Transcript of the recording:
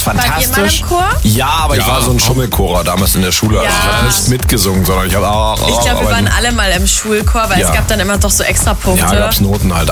fantastisch. Wart ihr mal im Chor? Ja, aber ich war so ein Schummelchorer damals in der Schule. Also ich habe nicht mitgesungen, sondern ich habe Ich glaube, wir waren alle mal im Schulchor, weil es gab dann immer doch so extra Punkte. Ja, gab's Noten halt.